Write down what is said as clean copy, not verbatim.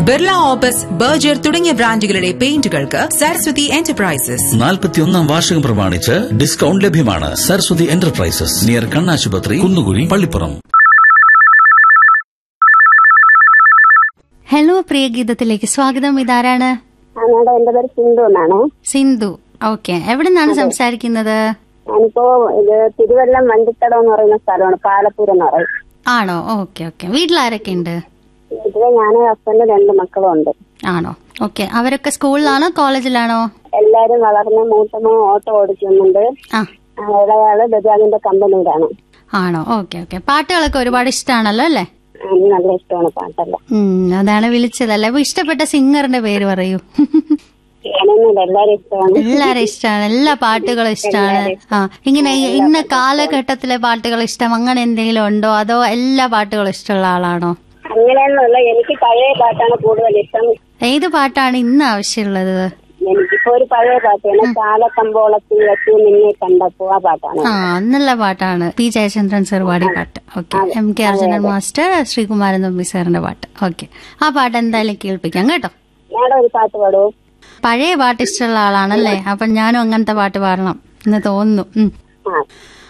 Birla opus, Berger തുടങ്ങിയ ബ്രാൻഡുകളുടെ പെയിന്റുകൾക്ക് Saraswati enterprises 41 വാർഷികം പ്രമാണിച്ച് ഡിസ്കൗണ്ട് ലഭ്യമാണ്. സരസ്വതി എന്റർപ്രൈസസ്, നിയർ കണ്ണാശുപത്രി, കുന്നുകുഴി, പള്ളിപ്പുറം. ഹലോ, പ്രിയ ഗീതത്തിലേക്ക് സ്വാഗതം. ഇതാരാണ്? എന്റെ പേര് സിന്ധു എന്നാണ്. സിന്ധു. ഓക്കെ, എവിടെ നിന്നാണ് സംസാരിക്കുന്നത്? ഞാനിപ്പോ ഇത് തിരുവല്ലം വണ്ടിത്തടം എന്ന് പറയുന്ന സ്ഥലമാണ്, പാലപ്പൂർ എന്ന് പറയും. ആണോ? Okay okay. വീട്ടിലാരൊക്കെ ഉണ്ട്? ഇതില് ഞാനും ഹസ്ബൻഡ് 2 മക്കളും ഉണ്ട്. ആണോ? ഓക്കെ. അവരൊക്കെ സ്കൂളിലാണോ കോളേജിലാണോ? എല്ലാരും വളർന്ന് മൂത്തമോ ഓട്ടോ ഓടിക്കുന്നുണ്ട്. ഇളയാള് ബജാജിന്റെ കമ്പനിയിലാണ്. ആണോ? Okay okay. പാട്ടുകളൊക്കെ ഒരുപാട് ഇഷ്ടമാണല്ലോ അല്ലേ? എനിക്ക് നല്ല ഇഷ്ടമാണ് പാട്ടല്ല. അതാണ് വിളിച്ചതല്ലേ. അപ്പൊ ഇഷ്ടപ്പെട്ട സിംഗറിന്റെ പേര് പറയൂ. എല്ലാരും ഇഷ്ടമാണ്. എല്ലാരും ഇഷ്ടമാണ്, എല്ലാ പാട്ടുകളും ഇഷ്ടമാണ്. ഇങ്ങനെ ഇന്ന കാലഘട്ടത്തിലെ പാട്ടുകൾ ഇഷ്ടം അങ്ങനെ എന്തെങ്കിലും ഉണ്ടോ, അതോ എല്ലാ പാട്ടുകളും ഇഷ്ടമുള്ള ആളാണോ? അങ്ങനെയൊന്നുമല്ല, എനിക്ക് പഴയ പാട്ടാണ് കൂടുതൽ ഇഷ്ടം. ഏത് പാട്ടാണ് ഇന്ന് ആവശ്യമുള്ളത്? എനിക്കിപ്പോ ഒരു പഴയ പാട്ടാണ്, കാലക്കമ്പോളത്തിൽ വെച്ച് നിന്നെ കണ്ടപ്പോ, ആ പാട്ടാണ്. നല്ല പാട്ടാണ്. പി ജയചന്ദ്രൻ സർ പാടിയ പാട്ട്. Okay. M K Arjunan master, Sreekumaran Thampi സാറിന്റെ പാട്ട്. ഓക്കെ, ആ പാട്ട് എന്തായാലും കേൾപ്പിക്കാം കേട്ടോ. മേഡം ഒരു പാട്ട് പാടൂ. പഴയ പാട്ട് ഇഷ്ടമുള്ള ആളാണല്ലേ, അപ്പൊ ഞാനും അങ്ങനത്തെ പാട്ട് പാടണം എന്ന് തോന്നുന്നു.